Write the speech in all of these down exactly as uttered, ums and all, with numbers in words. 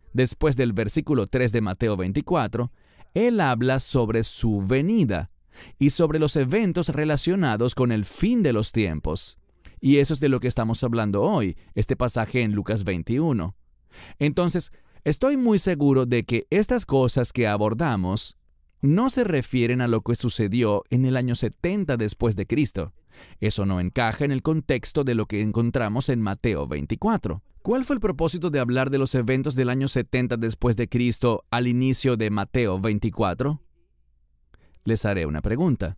después del versículo tres de Mateo veinticuatro, él habla sobre su venida y sobre los eventos relacionados con el fin de los tiempos. Y eso es de lo que estamos hablando hoy, este pasaje en Lucas veintiuno. Entonces, estoy muy seguro de que estas cosas que abordamos no se refieren a lo que sucedió en el año setenta después de Cristo. Eso no encaja en el contexto de lo que encontramos en Mateo veinticuatro. ¿Cuál fue el propósito de hablar de los eventos del año setenta después de Cristo al inicio de Mateo veinticuatro? Les haré una pregunta.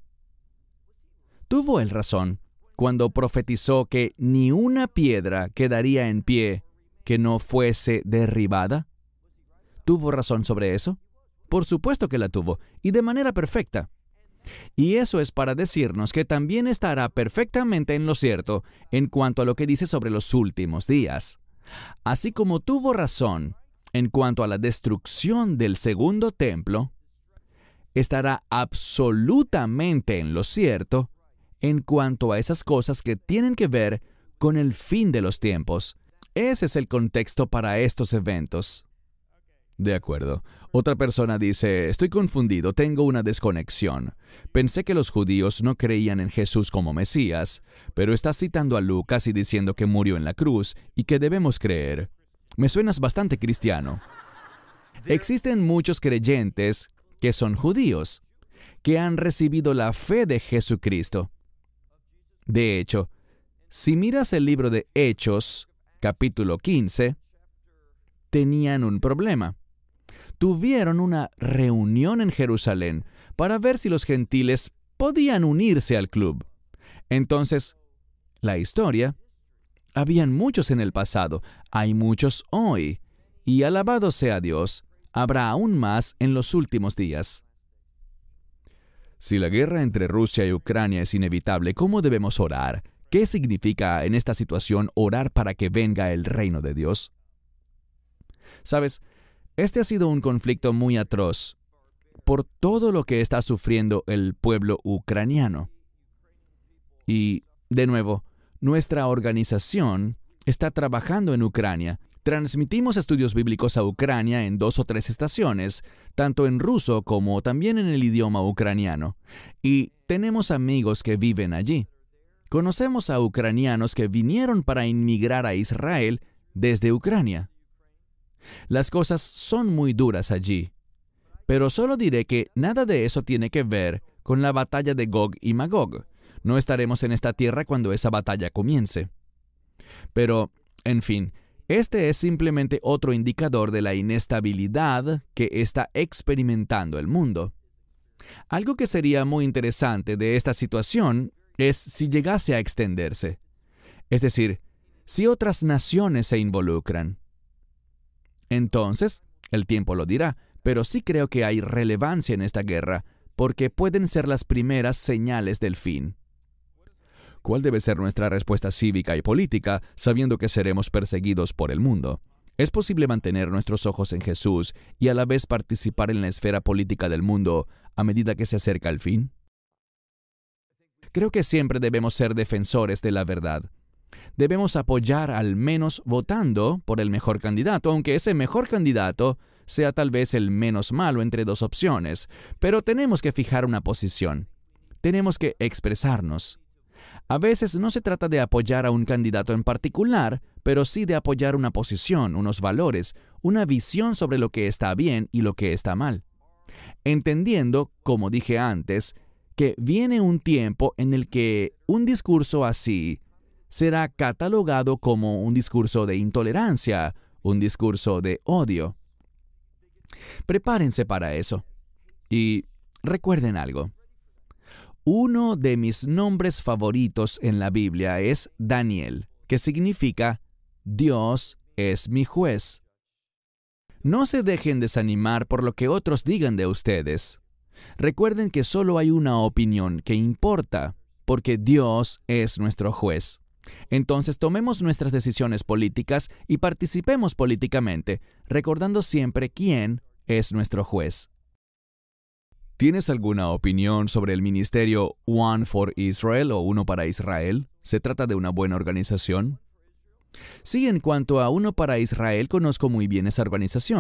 ¿Tuvo él razón cuando profetizó que ni una piedra quedaría en pie que no fuese derribada? ¿Tuvo razón sobre eso? Por supuesto que la tuvo, y de manera perfecta. Y eso es para decirnos que también estará perfectamente en lo cierto en cuanto a lo que dice sobre los últimos días. Así como tuvo razón en cuanto a la destrucción del segundo templo, estará absolutamente en lo cierto en cuanto a esas cosas que tienen que ver con el fin de los tiempos. Ese es el contexto para estos eventos. De acuerdo. Otra persona dice, estoy confundido, tengo una desconexión. Pensé que los judíos no creían en Jesús como Mesías, pero estás citando a Lucas y diciendo que murió en la cruz y que debemos creer. Me suenas bastante cristiano. Existen muchos creyentes que son judíos, que han recibido la fe de Jesucristo. De hecho, si miras el libro de Hechos, capítulo quince, tenían un problema. Tuvieron una reunión en Jerusalén para ver si los gentiles podían unirse al club. Entonces, la historia, habían muchos en el pasado, hay muchos hoy, y alabado sea Dios, habrá aún más en los últimos días. Si la guerra entre Rusia y Ucrania es inevitable, ¿cómo debemos orar? ¿Qué significa en esta situación orar para que venga el reino de Dios? ¿Sabes? Este ha sido un conflicto muy atroz por todo lo que está sufriendo el pueblo ucraniano. Y, de nuevo, nuestra organización está trabajando en Ucrania. Transmitimos estudios bíblicos a Ucrania en dos o tres estaciones, tanto en ruso como también en el idioma ucraniano. Y tenemos amigos que viven allí. Conocemos a ucranianos que vinieron para inmigrar a Israel desde Ucrania. Las cosas son muy duras allí, pero solo diré que nada de eso tiene que ver con la batalla de Gog y Magog. No estaremos en esta tierra cuando esa batalla comience. Pero, en fin, este es simplemente otro indicador de la inestabilidad que está experimentando el mundo. Algo que sería muy interesante de esta situación es si llegase a extenderse. Es decir, si otras naciones se involucran. Entonces, el tiempo lo dirá, pero sí creo que hay relevancia en esta guerra, porque pueden ser las primeras señales del fin. ¿Cuál debe ser nuestra respuesta cívica y política, sabiendo que seremos perseguidos por el mundo? ¿Es posible mantener nuestros ojos en Jesús y a la vez participar en la esfera política del mundo a medida que se acerca el fin? Creo que siempre debemos ser defensores de la verdad. Debemos apoyar al menos votando por el mejor candidato, aunque ese mejor candidato sea tal vez el menos malo entre dos opciones. Pero tenemos que fijar una posición. Tenemos que expresarnos. A veces no se trata de apoyar a un candidato en particular, pero sí de apoyar una posición, unos valores, una visión sobre lo que está bien y lo que está mal. Entendiendo, como dije antes, que viene un tiempo en el que un discurso así será catalogado como un discurso de intolerancia, un discurso de odio. Prepárense para eso. Y recuerden algo. Uno de mis nombres favoritos en la Biblia es Daniel, que significa Dios es mi juez. No se dejen desanimar por lo que otros digan de ustedes. Recuerden que solo hay una opinión que importa, porque Dios es nuestro juez. Entonces tomemos nuestras decisiones políticas y participemos políticamente, recordando siempre quién es nuestro juez. ¿Tienes alguna opinión sobre el ministerio One for Israel o Uno para Israel? ¿Se trata de una buena organización? Sí, en cuanto a Uno para Israel, conozco muy bien esa organización.